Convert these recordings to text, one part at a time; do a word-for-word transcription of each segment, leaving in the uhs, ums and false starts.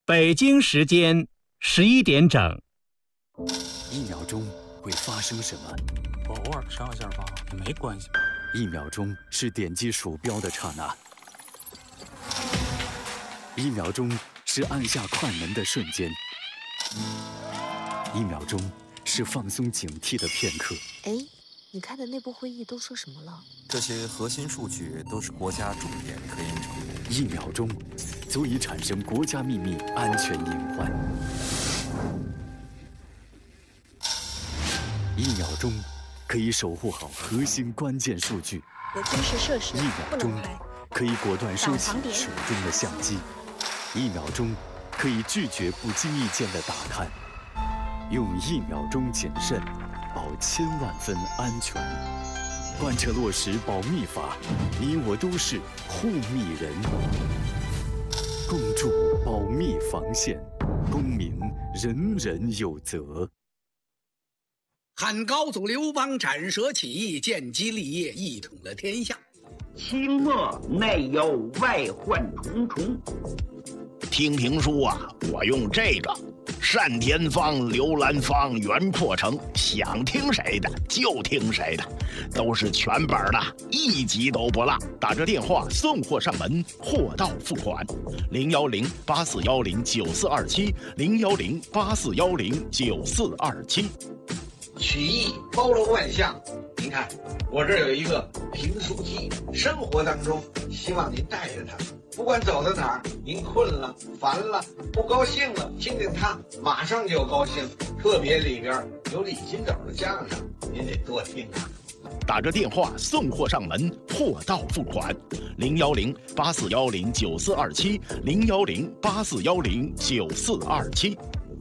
北京时间十一点整。 一秒钟会发生什么？ 我偶尔上一下吧，也没关系。 一秒钟是点击鼠标的刹那，一秒钟是按下快门的瞬间，一秒钟是放松警惕的片刻。 哎，你开的内部会议都说什么了？ 这些核心数据都是国家重点科研成果。 一秒钟足以产生国家秘密安全隐患。一秒钟可以守护好核心关键数据。 有军事设施一秒钟可以果断收起手中的相机。一秒钟可以拒绝不经意间的打探。用一秒钟谨慎，保千万分安全。贯彻落实保密法，你我都是护密人。共筑保密防线，公民人人有责。 汉高祖刘邦斩蛇起义，建基立业，一统了天下。 清末内忧外患重重。 听评书啊，我用这个单田芳、刘兰芳、袁阔成，想听谁的就听谁的，都是全本的，一集都不落。打着电话送货上门，货到付款。零幺零八四幺零九四二七，零幺零八四幺零九四二七。 曲艺包罗万象，您看我这儿有一个评书机，生活当中希望您带着它，不管走到哪儿，您困了、烦了、不高兴了，听听它，马上就高兴。特别里边有李金斗的相声，您得多听啊。 打着电话送货上门，货到付款。零幺零八四幺零九四二七，零幺零八四幺零九四二七。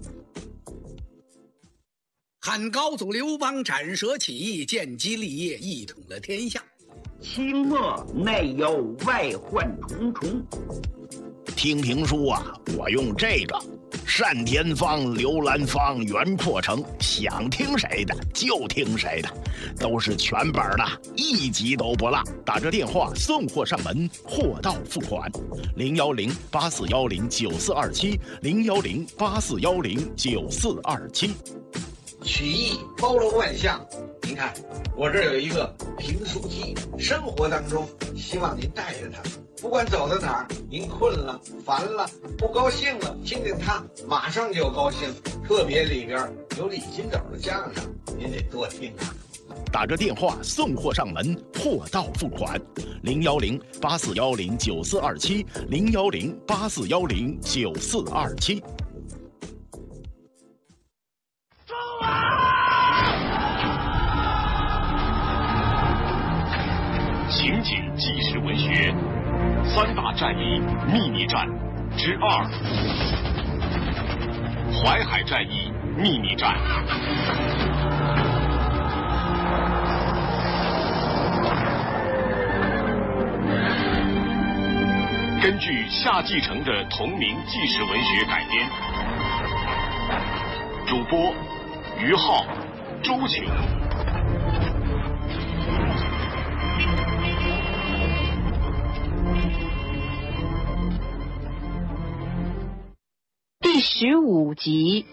汉高祖刘邦斩蛇起义，建基立业，一统了天下。 清末内忧外患重重。 听评书啊，我用这个单田芳、刘兰芳、袁阔成，想听谁的就听谁的，都是全本的，一集都不落。打着电话送货上门，货到付款。零幺零八四幺零九四二七，零幺零八四幺零九四二七。 曲艺包罗万象，您看我这儿有一个评书机，生活当中希望您带着它，不管走到哪儿，您困了、烦了、不高兴了，听听它，马上就高兴。特别里边有李金斗的相声，您得多听啊。 打着电话送货上门，货到付款。零幺零八四幺零九四二七，零幺零八四幺零九四二七。 情景纪实文学三大战役秘密战之二：淮海战役秘密战。根据夏继承的同名纪实文学改编，主播于浩、周琼。 第十五集。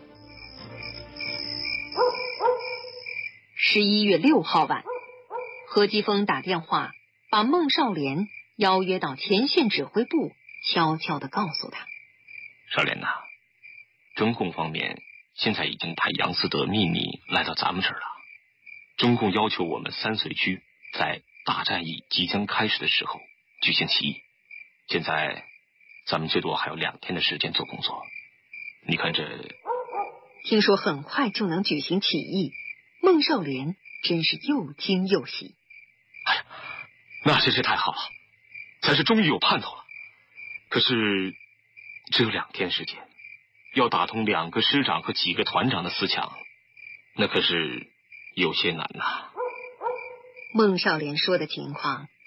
十一月六号晚，何基峰打电话把孟少莲邀约到前线指挥部，悄悄地告诉他： 少莲呐，中共方面现在已经派杨思德秘密来到咱们这儿了。中共要求我们三绥区在大战役即将开始的时候举行起义。现在咱们最多还有两天的时间做工作。你看这…… 听说很快就能举行起义，孟少莲真是又惊又喜。 哎呀，那真是太好了，咱是终于有盼头了。可是只有两天时间，要打通两个师长和几个团长的思想，那可是有些难呐。 孟少莲说的情况